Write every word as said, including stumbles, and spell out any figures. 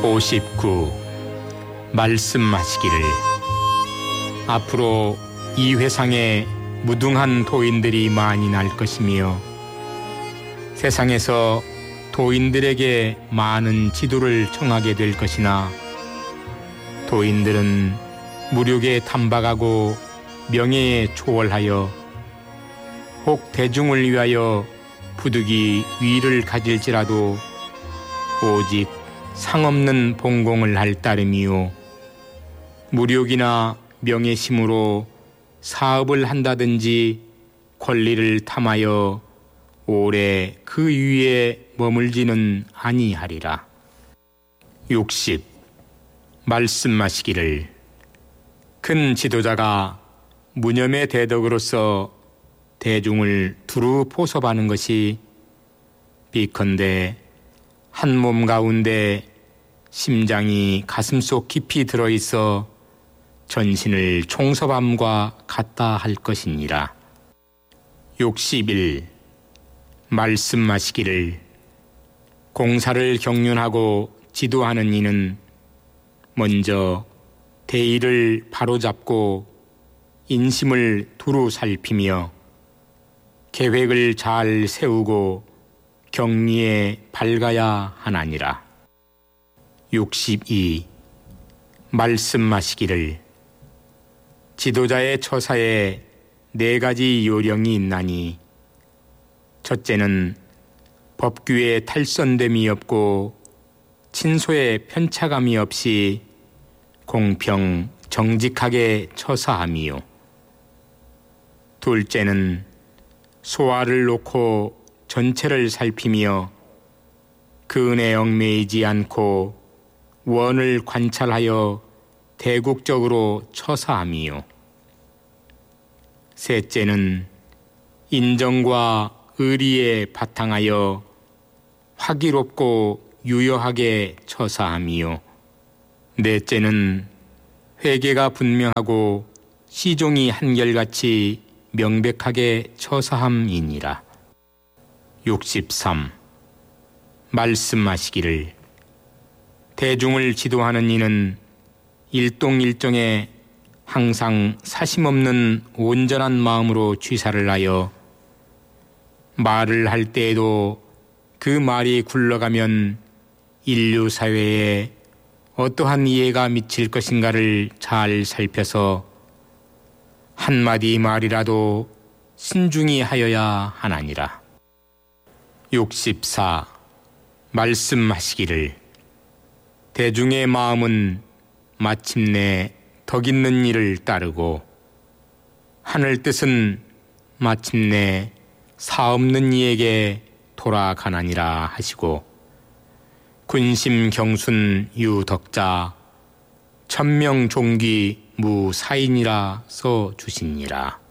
오십구. 말씀하시기를 앞으로 이 회상에 무등한 도인들이 많이 날 것이며 세상에서 도인들에게 많은 지도를 청하게 될 것이나 도인들은 무력에 탐박하고 명예에 초월하여 혹 대중을 위하여 부득이 위를 가질지라도 오직 상없는 봉공을 할 따름이요 무력이나 명예심으로 사업을 한다든지 권리를 탐하여 오래 그 위에 머물지는 아니하리라. 육십. 말씀하시기를 큰 지도자가 무념의 대덕으로서 대중을 두루 포섭하는 것이 비컨대 한 몸 가운데 심장이 가슴속 깊이 들어있어 전신을 총섭함과 같다 할 것이니라. 육십일. 말씀하시기를 공사를 경륜하고 지도하는 이는 먼저 대의를 바로잡고 인심을 두루 살피며 계획을 잘 세우고 경리에 밝아야 하나니라. 육십이. 말씀하시기를 지도자의 처사에 네 가지 요령이 있나니 첫째는 법규에 탈선됨이 없고 친소에 편차감이 없이 공평 정직하게 처사함이요. 둘째는 소화를 놓고 전체를 살피며 그 은에 얽매이지 않고 원을 관찰하여 대국적으로 처사함이요. 셋째는 인정과 의리에 바탕하여 화기롭고 유여하게 처사함이요. 넷째는 회계가 분명하고 시종이 한결같이 명백하게 처사함이니라. 육십삼. 말씀하시기를 대중을 지도하는 이는 일동일정에 항상 사심없는 온전한 마음으로 취사를 하여 말을 할 때에도 그 말이 굴러가면 인류 사회에 어떠한 이해가 미칠 것인가를 잘 살펴서 한마디 말이라도 신중히 하여야 하나니라. 육십사. 말씀하시기를 대중의 마음은 마침내 덕 있는 일을 따르고 하늘 뜻은 마침내 사없는 이에게 돌아가나니라 하시고 군심 경순 유덕자 천명 종기 무사인이라 써 주시니라.